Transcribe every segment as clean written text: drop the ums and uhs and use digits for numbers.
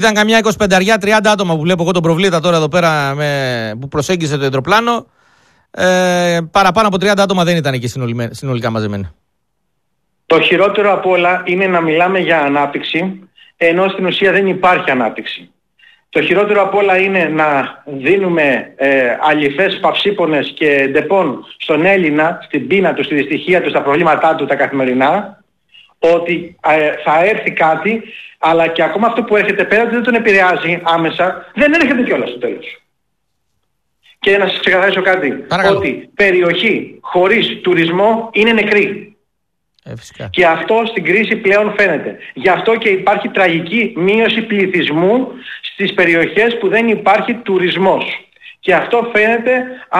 Ήταν καμιά 25-30 άτομα που βλέπω εγώ τον προβλήτα τώρα εδώ πέρα που προσέγγισε το αεροπλάνο. Παραπάνω από 30 άτομα δεν ήταν εκεί συνολικά μαζεμένοι. Το χειρότερο απ' όλα είναι να μιλάμε για ανάπτυξη, ενώ στην ουσία δεν υπάρχει ανάπτυξη. Το χειρότερο απ' όλα είναι να δίνουμε αληθές παυσίπονες και ντεπών στον Έλληνα, στην πείνα του, στη δυστυχία του, στα προβλήματά του τα καθημερινά, ότι θα έρθει κάτι, αλλά και ακόμα αυτό που έρχεται πέρα δεν τον επηρεάζει άμεσα, δεν έρχεται κιόλας στο τέλος. Και να σας ξεκαθαρίσω κάτι, Παρακαλώ. ότι περιοχή χωρίς τουρισμό είναι νεκρή. Και αυτό στην κρίση πλέον φαίνεται. Γι' αυτό και υπάρχει τραγική μείωση πληθυσμού στις περιοχές που δεν υπάρχει τουρισμός. Και αυτό φαίνεται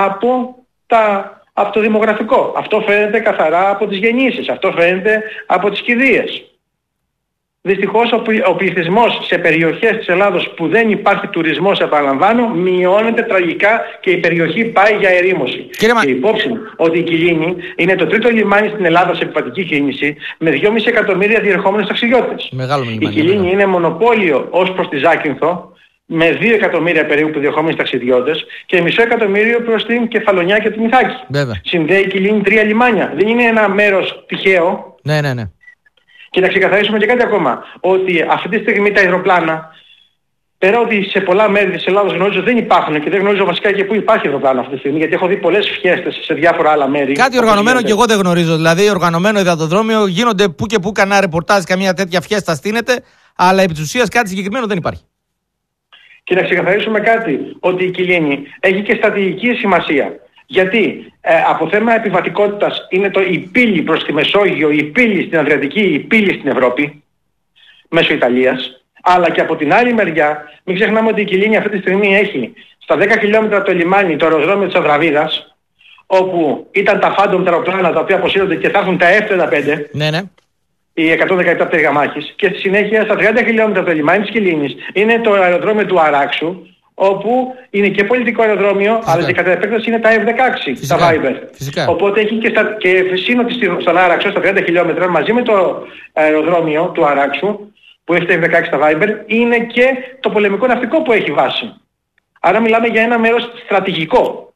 από το δημογραφικό. Αυτό φαίνεται καθαρά από τις γεννήσεις. Αυτό φαίνεται από τις κηδείες. Δυστυχώς ο πληθυσμός σε περιοχές της Ελλάδος που δεν υπάρχει τουρισμός, επαναλαμβάνω, μειώνεται τραγικά και η περιοχή πάει για ερήμωση. Και υπόψη ότι η Κοιλίνη είναι το τρίτο λιμάνι στην Ελλάδα σε επιβατική κίνηση με 2,5 εκατομμύρια διερχόμενους ταξιδιώτες. Η Κοιλίνη είναι μονοπόλιο ως προς τη Ζάκυνθο με 2 εκατομμύρια περίπου διερχόμενους ταξιδιώτες και μισό εκατομμύριο προς την Κεφαλονιά και την Ιθάκη. Συνδέει η Κοιλίνη 3 λιμάνια. Δεν είναι ένα μέρος τυχαίο. Ναι. Και να ξεκαθαρίσουμε και κάτι ακόμα, ότι αυτή τη στιγμή τα αεροπλάνα, πέρα ότι σε πολλά μέρη της Ελλάδος γνωρίζω δεν υπάρχουν και δεν γνωρίζω βασικά και πού υπάρχει αεροπλάνο αυτή τη στιγμή, γιατί έχω δει πολλές φιέστες σε διάφορα άλλα μέρη. Κάτι οργανωμένο και εγώ δεν γνωρίζω. Δηλαδή, οργανωμένο υδατοδρόμιο γίνονται που και που κανένα ρεπορτάζ, καμία τέτοια φιέστα στείνεται, αλλά επί της ουσίας κάτι συγκεκριμένο δεν υπάρχει. Και να ξεκαθαρίσουμε κάτι, ότι η Κοιλίνη έχει και στρατηγική σημασία. Γιατί από θέμα επιβατικότητας είναι η πύλη προς τη Μεσόγειο, η πύλη στην Αδριατική, η πύλη στην Ευρώπη, μέσω Ιταλίας. Αλλά και από την άλλη μεριά, μην ξεχνάμε ότι η Κοιλίνη αυτή τη στιγμή έχει στα 10 χιλιόμετρα το λιμάνι, το αεροδρόμιο της Ανδραβίδας, όπου ήταν τα Phantom τα αεροπλάνα τα οποία αποσύρονται και θα έρθουν τα F-35. Ναι. Οι 117 πτέρυγα μάχης. Και στη συνέχεια στα 30 χιλιόμετρα το λιμάνι της Κοιλίνης είναι το αεροδρόμιο του Αράξου, όπου είναι και πολιτικό αεροδρόμιο, αλλά και κατά επέκταση είναι τα F-16, τα Viper. Οπότε έχει και σύνοτι στον Άραξο, στα 30 χιλιόμετρα, μαζί με το αεροδρόμιο του Αράξου, που έχει τα F-16, τα Viper, είναι και το πολεμικό ναυτικό που έχει βάση. Άρα μιλάμε για ένα μέρος στρατηγικό.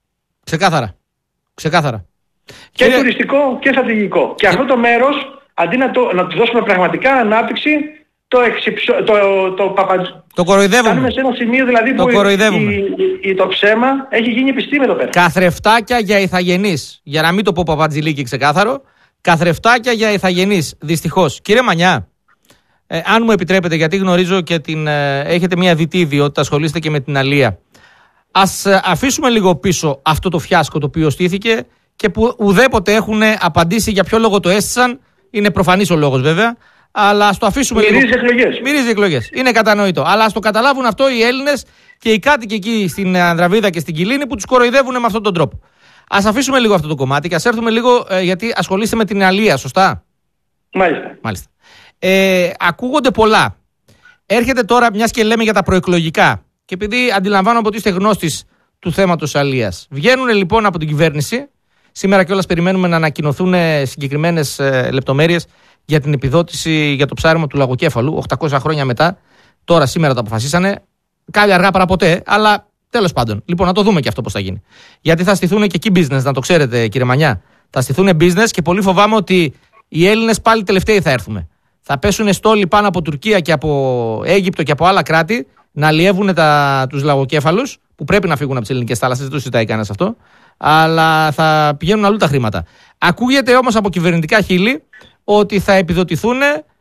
Ξεκάθαρα. Και τουριστικό και στρατηγικό. Και αυτό το μέρος, αντί να του δώσουμε πραγματικά ανάπτυξη, το κοροϊδεύουμε. Φτάνουμε σε ένα σημείο δηλαδή που το ψέμα έχει γίνει επιστήμη εδώ πέρα. Καθρεφτάκια για ηθαγενείς. Για να μην το πω Παπατζηλίκη ξεκάθαρο. Καθρεφτάκια για ηθαγενείς. Δυστυχώς. Κύριε Μανιά, αν μου επιτρέπετε, γιατί γνωρίζω και έχετε μια δυτή ιδιότητα, ασχολείστε και με την αλία. Ας αφήσουμε λίγο πίσω αυτό το φιάσκο το οποίο στήθηκε και που ουδέποτε έχουν απαντήσει για ποιο λόγο το έστησαν. Είναι προφανής ο λόγος βέβαια. Αλλά ας το αφήσουμε λίγο. Μυρίζει εκλογές. Είναι κατανοητό. Αλλά ας το καταλάβουν αυτό οι Έλληνες και οι κάτοικοι εκεί στην Ανδραβίδα και στην Κοιλίνη που τους κοροϊδεύουν με αυτόν τον τρόπο. Ας αφήσουμε λίγο αυτό το κομμάτι και ας έρθουμε λίγο, γιατί ασχολείστε με την αλία, σωστά? Μάλιστα. Ακούγονται πολλά. Έρχεται τώρα, μιας και λέμε για τα προεκλογικά, και επειδή αντιλαμβάνομαι ότι είστε γνώστης του θέματος αλίας. Βγαίνουν λοιπόν από την κυβέρνηση. Σήμερα κιόλας περιμένουμε να ανακοινωθούν συγκεκριμένες λεπτομέρειες για την επιδότηση για το ψάρεμα του λαγοκέφαλου, 800 χρόνια μετά. Τώρα σήμερα το αποφασίσανε. Κάλλια αργά παρά ποτέ, αλλά τέλος πάντων. Λοιπόν, να το δούμε και αυτό πώς θα γίνει. Γιατί θα στηθούν και εκεί business, να το ξέρετε κύριε Μανιά. Θα στηθούν business και πολύ φοβάμαι ότι οι Έλληνες πάλι τελευταίοι θα έρθουμε. Θα πέσουν στόλοι πάνω από Τουρκία και από Αίγυπτο και από άλλα κράτη να αλλιεύουν τους λαγοκέφαλους, που πρέπει να φύγουν από τις ελληνικές θάλασσες, δεν το συζητάει κανένας αυτό. Αλλά θα πηγαίνουν αλλού τα χρήματα. Ακούγεται όμως από κυβερνητικά χείλη ότι θα επιδοτηθούν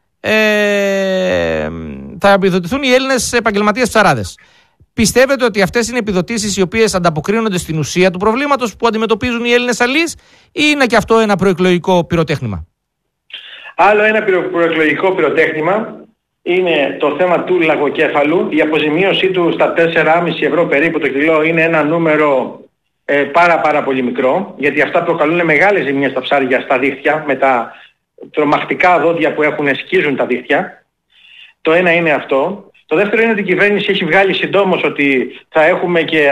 οι Έλληνες επαγγελματίες ψαράδες. Πιστεύετε ότι αυτές είναι επιδοτήσεις οι οποίες ανταποκρίνονται στην ουσία του προβλήματος που αντιμετωπίζουν οι Έλληνες αλείς, ή είναι και αυτό ένα προεκλογικό πυροτέχνημα? Άλλο ένα προεκλογικό πυροτέχνημα είναι το θέμα του λαγοκέφαλου. Η αποζημίωσή του στα 4,5 ευρώ περίπου το κιλό είναι ένα νούμερο πάρα πολύ μικρό, γιατί αυτά προκαλούν μεγάλες ζημιές στα ψάρια, στα δίχτυα, με τα τρομακτικά δόντια που σκίζουν τα δίχτυα. Το ένα είναι αυτό. Το δεύτερο είναι ότι η κυβέρνηση έχει βγάλει συντόμως ότι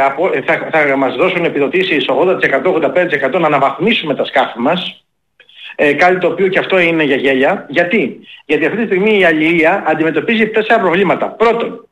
θα μας δώσουν επιδοτήσεις 80%, 85% να αναβαθμίσουμε τα σκάφη μας. κάτι το οποίο και αυτό είναι για γέλια. Γιατί? Γιατί αυτή τη στιγμή η αλληλεία αντιμετωπίζει 4 προβλήματα. Πρώτον,